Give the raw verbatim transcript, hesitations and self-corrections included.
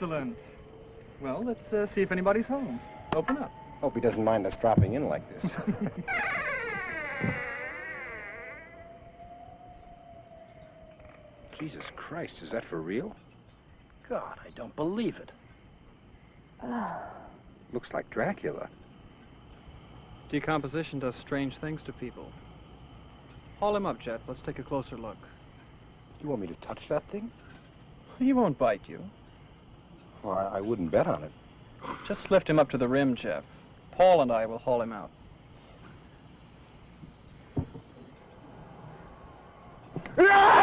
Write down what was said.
Excellent. Well, let's uh, see if anybody's home. Open up. Hope he doesn't mind us dropping in like this. Jesus Christ, is that for real? God, I don't believe it. Looks like Dracula. Decomposition does strange things to people. Haul him up, Jet. Let's take a closer look. You want me to touch that thing? He won't bite you. Well, I, I wouldn't bet on it. Just lift him up to the rim, Jeff. Paul and I will haul him out. Ah!